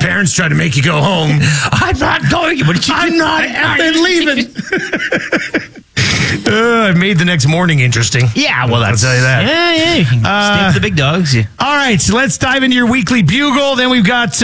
parents try to make you go home. I'm not going. What did you I'm do? not effing leaving. I made the next morning interesting. Yeah, well, I'll tell you that. Yeah. You can stay with the big dogs. Yeah. All right, so let's dive into your weekly bugle. Then we've got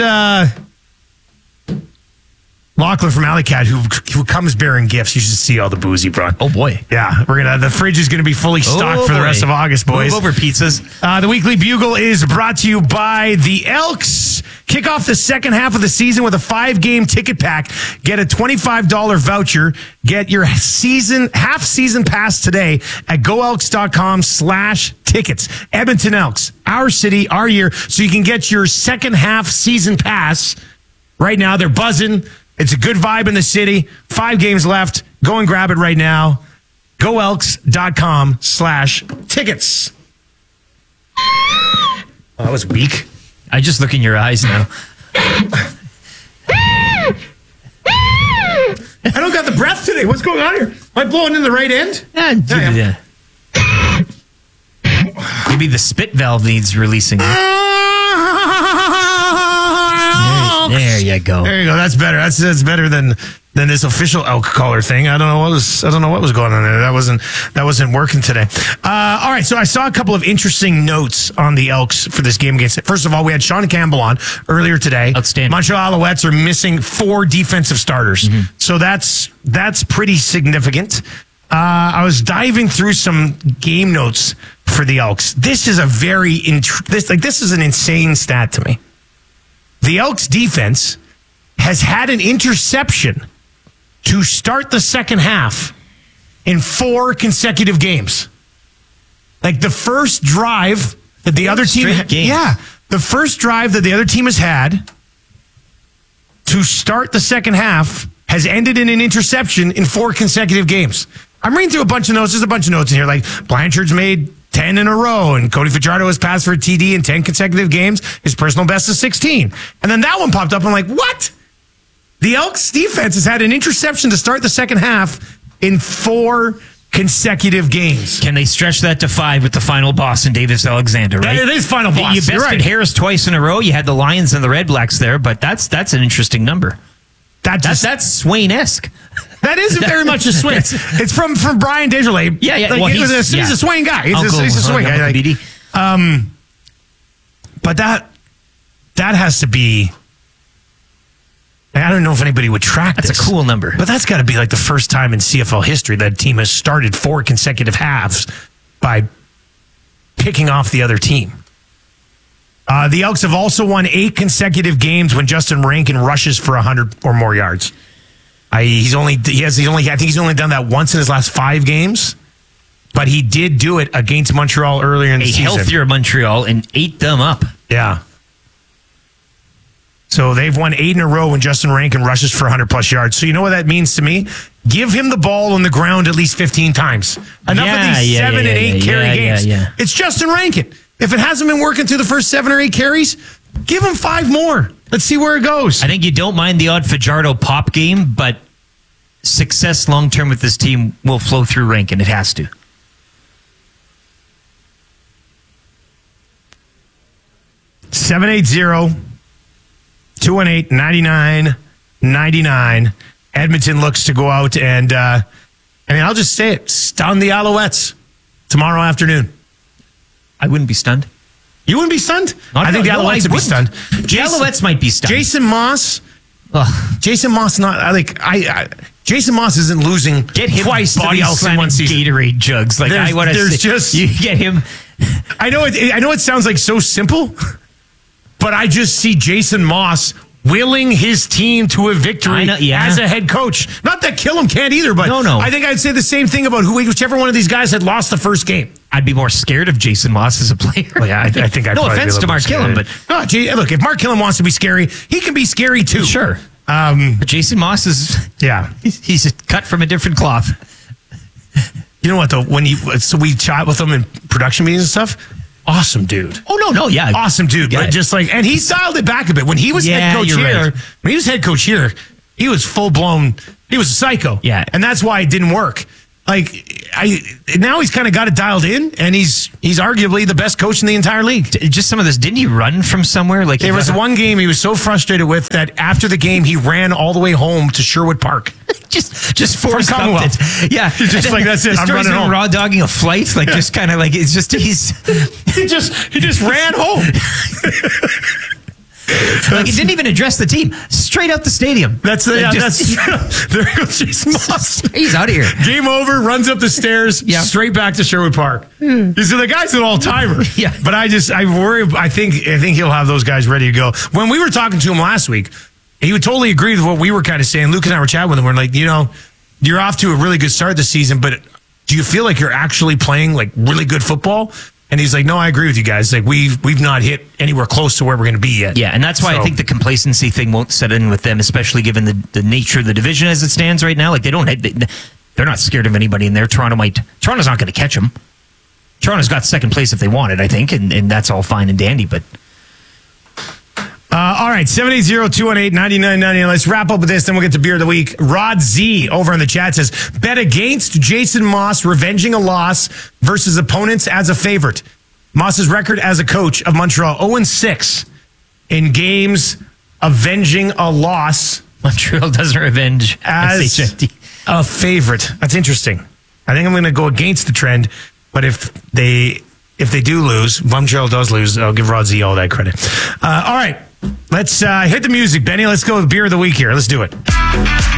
Lachlan from Alley Cat, who comes bearing gifts. You should see all the booze he brought. Oh, boy. Yeah, the fridge is going to be fully stocked for the rest of August, boys. Move over pizzas. The Weekly Bugle is brought to you by the Elks. Kick off the second half of the season with a 5-game ticket pack. Get a $25 voucher. Get your half-season pass today at goelks.com/tickets. Edmonton Elks, our city, our year. So you can get your second half season pass. Right now, they're buzzing. It's a good vibe in the city. 5 games left. Go and grab it right now. goelks.com/tickets. Oh, that was weak. I just look in your eyes now. I don't got the breath today. What's going on here? Am I blowing in the right end? Yeah. Maybe the spit valve needs releasing. There you go. There you go. That's better. That's better than this official elk collar thing. I don't know what was going on there. That wasn't working today. All right. So I saw a couple of interesting notes on the Elks for this game against it. First of all, we had Sean Campbell on earlier today. Outstanding. Montreal Alouettes are missing 4 defensive starters. Mm-hmm. So that's pretty significant. I was diving through some game notes for the Elks. This is this is an insane stat to me. The Elks defense has had an interception to start the second half in 4 consecutive games. Like the first drive that the other team the first drive that the other team has had to start the second half has ended in an interception in 4 consecutive games. I'm reading through a bunch of notes. There's a bunch of notes in here. Like Blanchard's made 10 in a row, and Cody Fajardo has passed for a TD in 10 consecutive games. His personal best is 16. And then that one popped up. I'm like, what? The Elks defense has had an interception to start the second half in 4 consecutive games. Can they stretch that to 5 with the final boss in Davis Alexander, right? It is final boss. You bested Harris twice in a row. You had the Lions and the Red Blacks there, but that's an interesting number. That's Swain-esque. That isn't very much a Swain. It's from Brian Desjardins. Yeah. Like, he's a Swain guy. He's a Swain guy. Like, but that has to be. I don't know if anybody would track this. That's a cool number. But that's got to be like the first time in CFL history that a team has started 4 consecutive halves by picking off the other team. The Elks have also won 8 consecutive games when Justin Rankin rushes for 100 or more yards. I think he's only done that once in his last 5 games, but he did do it against Montreal earlier in the season. A healthier Montreal and ate them up. Yeah. So they've won 8 in a row when Justin Rankin rushes for 100-plus yards. So you know what that means to me? Give him the ball on the ground at least 15 times. Enough of these 7 and 8 carry games. Yeah. It's Justin Rankin. If it hasn't been working through the first 7 or 8 carries, give him 5 more. Let's see where it goes. I think you don't mind the odd Fajardo pop game, but success long-term with this team will flow through Rankin. It has to. $780-218-9999. Edmonton looks to go out and, I'll just say it, stun the Alouettes tomorrow afternoon. I wouldn't be stunned. You wouldn't be stunned? I think the Alouettes would be stunned. The Alouettes might be stunned. Jason Moss. Jason Moss Jason Moss isn't losing twice to the Elks in one season. Gatorade jugs. Like you get him. I know it sounds like so simple, but I just see Jason Moss willing his team to a victory as a head coach. Not that Killam can't either, but no. I think I'd say the same thing about whichever one of these guys had lost the first game. I'd be more scared of Jason Moss as a player. Well, yeah, I think I'd no probably offense to Mark Killam, but look, if Mark Killam wants to be scary, he can be scary too. Sure. But Jason Moss is he's cut from a different cloth. You know what though? So we chat with him in production meetings and stuff. Awesome dude. Oh no, yeah, awesome dude. But just like, and he dialed it back a bit when he was head coach here. Right. When he was head coach here, he was full blown. He was a psycho. Yeah, and that's why it didn't work. Now he's kind of got it dialed in, and he's arguably the best coach in the entire league. Just some of this. Didn't he run from somewhere? Like there was one game he was so frustrated with that after the game he ran all the way home to Sherwood Park. just forced up it. Yeah, he's just like, that's it. I'm running home. Raw dogging a flight, like just kind of like it's just he just ran home. Like he didn't even address the team. Straight out the stadium. There goes Jason Moss. He's out of here. Game over. Runs up the stairs. Yeah. Straight back to Sherwood Park. He's the guy's an all timer. Yeah. But I worry. I think he'll have those guys ready to go. When we were talking to him last week, he would totally agree with what we were kind of saying. Luke and I were chatting with him. We're like, you're off to a really good start this season, but do you feel like you're actually playing like really good football? And he's like, no, I agree with you guys. Like we've not hit anywhere close to where we're going to be yet. Yeah, and that's why I think the complacency thing won't set in with them, especially given the nature of the division as it stands right now. Like they're not scared of anybody in there. Toronto's not going to catch them. Toronto's got second place if they want it, I think, and that's all fine and dandy. But all right, 780-218-9999. Let's wrap up with this, then we'll get to Beer of the Week. Rod Z over in the chat says, bet against Jason Moss revenging a loss versus opponents as a favorite. Moss's record as a coach of Montreal, 0-6 in games avenging a loss. Montreal doesn't revenge as a favorite. That's interesting. I think I'm going to go against the trend, but if they do lose, Montreal does lose, I'll give Rod Z all that credit. All right. Let's hit the music, Benny. Let's go with Beer of the Week here. Let's do it.